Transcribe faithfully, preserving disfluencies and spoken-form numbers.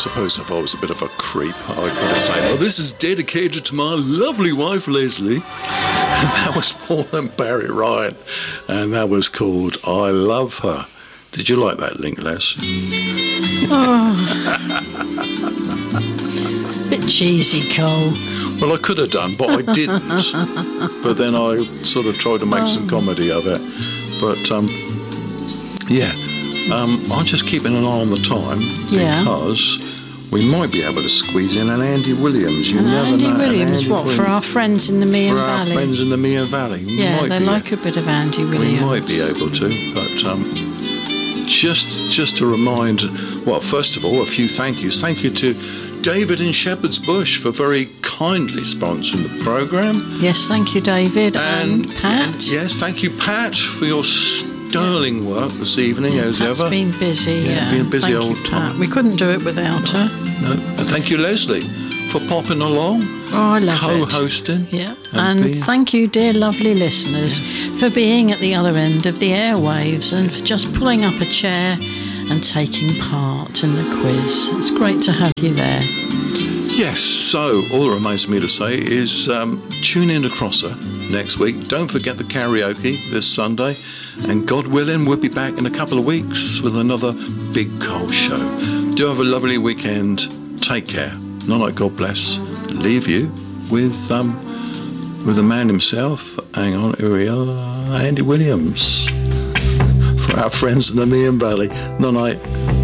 suppose if I was a bit of a creep, I could have said, oh, this is dedicated to my lovely wife, Leslie. And that was Paul and Barry Ryan. And that was called I Love Her. Did you like that link, Les? Oh. Bit cheesy, Cole. Well, I could have done, but I didn't. But then I sort of tried to make oh. some comedy of it. But, um, yeah, um, I'm just keeping an eye on the time yeah. because we might be able to squeeze in an Andy Williams. You an never Andy know. Williams, Andy what, Williams. for our friends in the Meon for Valley? For our friends in the Meon Valley. Yeah, might they like a, a bit of Andy Williams. We might be able to, but... Um, Just just to remind, well, first of all, a few thank yous. Thank you to David in Shepherd's Bush for very kindly sponsoring the programme. Yes, thank you, David. And, and Pat. And yes, thank you, Pat, for your sterling yeah. work this evening, yeah, as Pat's ever. been busy, yeah. yeah. Been a busy thank old you, time. Pat. We couldn't do it without her. No. And thank you, Leslie, for popping along. Oh, I love co-hosting. it. Yeah. And, and thank you, dear lovely listeners, yeah. for being at the other end of the airwaves and for just pulling up a chair and taking part in the quiz. It's great to have you there. Yes, so all that remains for me to say is um, tune in to Crosser next week. Don't forget the karaoke this Sunday. And God willing, we'll be back in a couple of weeks with another Big Cole show. Do have a lovely weekend. Take care. Night night, God bless. Leave you with um, with the man himself. Hang on, here we are. Andy Williams. For our friends in the Meon Valley. Night night.